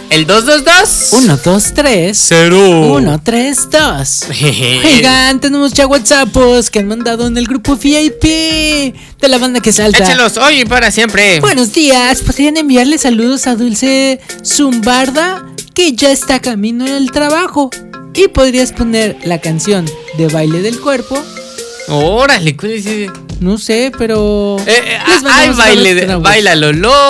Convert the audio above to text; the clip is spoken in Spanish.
El 222 123 0 132. Oigan, tenemos ya WhatsAppos que han mandado en el grupo VIP de la banda que salta. Échalos hoy y para siempre. Buenos días, podrían enviarle saludos a Dulce Zumbarda, que ya está camino al trabajo. Y podrías poner la canción de Baile del Cuerpo. Órale, ¿cuál es ese? No sé, pero Ay, baile, bailalo,